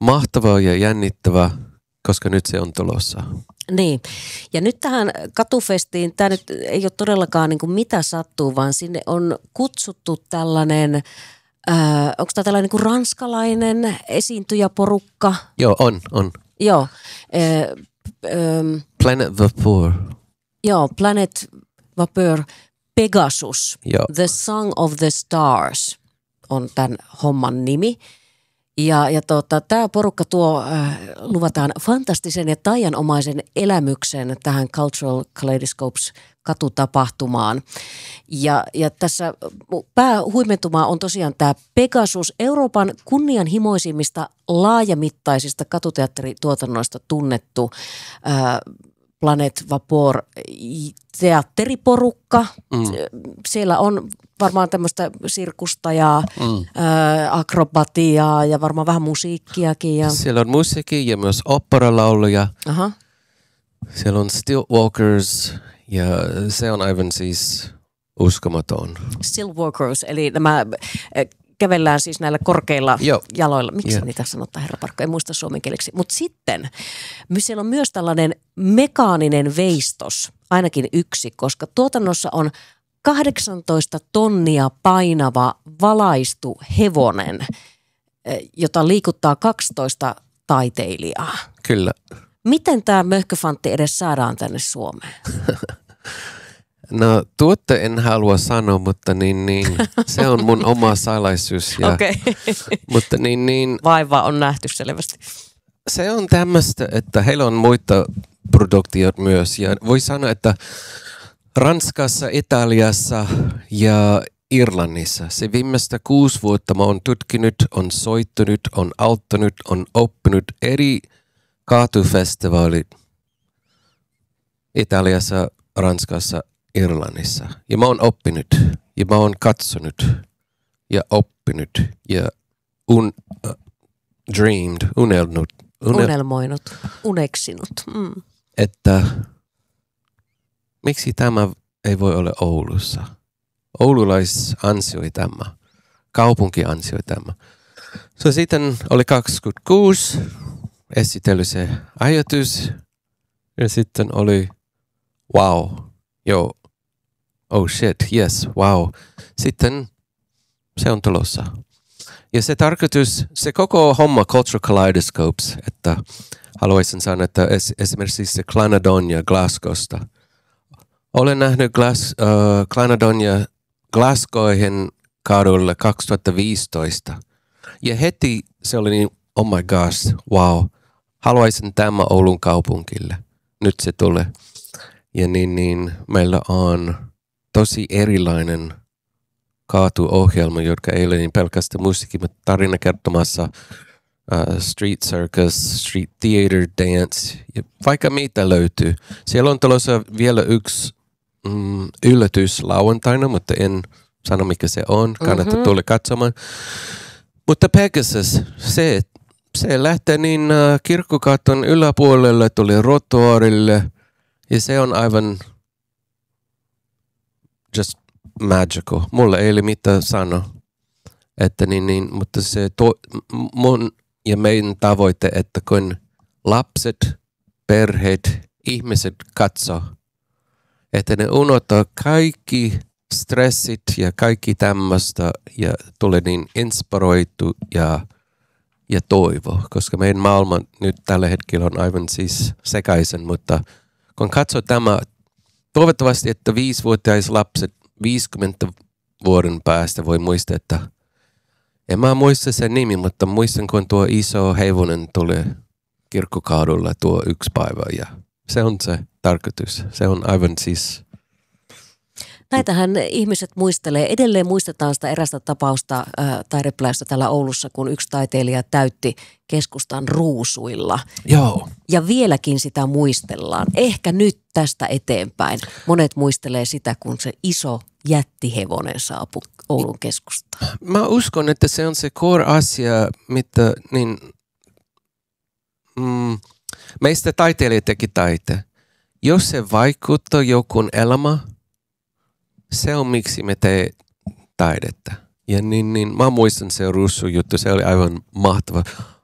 mahtavaa ja jännittävää, koska nyt se on tulossa. Niin, ja nyt tähän katufestiin, tämä nyt ei ole todellakaan niin kuin mitä sattuu, vaan sinne on kutsuttu tällainen, onko tämä tällainen niin kuin ranskalainen esiintyjäporukka? Joo, on. Joo. Planet Vapeur. Joo, Planet Vapeur Pegasus, Joo. The Song of the Stars on tämän homman nimi. Ja tämä porukka tuo, luvataan fantastisen ja taianomaisen elämyksen tähän Cultural Kaleidoscopes katutapahtumaan. Ja tässä päähuimentuma on tosiaan tämä Pegasus, Euroopan kunnianhimoisimmista laajamittaisista katuteatterituotannoista tunnettu Planet Vapeur teatteriporukka. Siellä on varmaan tämmöistä sirkusta ja akrobatiaa ja varmaan vähän musiikkiakin. Ja... Siellä on musiikki ja myös operalauluja. Aha. Siellä on Stillwalkers ja se on aivan siis uskomaton. Stillwalkers, eli nämä kävellään siis näillä korkeilla jaloilla. Miksi niitä sanotaan, herra Parkko? En muista suomenkieliksi. Mutta sitten siellä on myös tällainen mekaaninen veistos, ainakin yksi, koska tuotannossa on 18 tonnia painava valaistu hevonen, jota liikuttaa 12 taiteilijaa. Kyllä. Miten tämä möhköfantti edes saadaan tänne Suomeen? No tuotte en halua sanoa, mutta se on mun oma salaisuus. Okei. Mutta Vaiva on nähty selvästi. Se on tämmöistä, että heillä on muita produktia myös. Ja voi sanoa, että Ranskassa, Italiassa ja Irlannissa se viimeistä 6 vuotta mä oon tutkinut, on soittanut, on auttanut, on oppinut eri kaatufestivaalit Italiassa, Ranskassa, Irlannissa. Ja mä oon oppinut ja mä oon katsonut ja oppinut ja unelmoinut, uneksinut. Että miksi tämä ei voi olla Oulussa? Oululais ansioi tämä. Kaupunki ansioi tämä. So sitten oli 26, esitely se ajatus ja sitten oli wow, oh shit, yes, wow. Sitten se on tulossa. Ja se tarkoitus, se koko homma Cultural Kaleidoscopes, että haluaisin sanoa, että esimerkiksi se Clanadonia Glasgowsta. Olen nähnyt Clanadonia Glasgowhin kadulla 2015. Ja heti se oli niin, oh my gosh, wow. Haluaisin tämä Oulun kaupunkille. Nyt se tulee. Ja meillä on tosi erilainen kaatuohjelma, jotka ei ole niin pelkästään musiikki, mutta tarina kertomassa street circus, street theater, dance, ja vaikka mitä löytyy. Siellä on tulossa vielä yksi yllätys lauantaina, mutta en sano mikä se on, kannattaa tulla katsomaan. Mutta Pegasus, se lähtee niin kirkkokaton yläpuolelle, tuli rotuaarille, ja se on aivan just magical. Mulla ei ole mitään sanoa. Että mutta se mun ja meidän tavoite, että kun lapset, perheet, ihmiset katsoo, että ne unohtaa kaikki stressit ja kaikki tämmöistä ja tulee niin inspiroitu ja toivo, koska meidän maailma nyt tällä hetkellä on aivan siis sekaisen, mutta kun katsoo tämä, toivottavasti, että 5-vuotiais lapset 50 vuoden päästä voi muistaa, että en mä muista sen nimi, mutta muistan, kun tuo iso hevonen tuli kirkkokaadulla tuo yksi päivä ja se on se tarkoitus. Se on aivan siis... Näitähän ihmiset muistelee. Edelleen muistetaan sitä erästä tapausta taidepläystä täällä Oulussa, kun yksi taiteilija täytti keskustan ruusuilla. Joo. Ja vieläkin sitä muistellaan. Ehkä nyt tästä eteenpäin. Monet muistelee sitä, kun se iso jättihevonen saapui Oulun keskustaan. Mä uskon, että se on se core-asia, mitä meistä taiteilija teki taite. Jos se vaikuttaa jokun elämä, se on miksi me tee taidetta. Ja mä muistan se ruusu juttu, se oli aivan mahtava.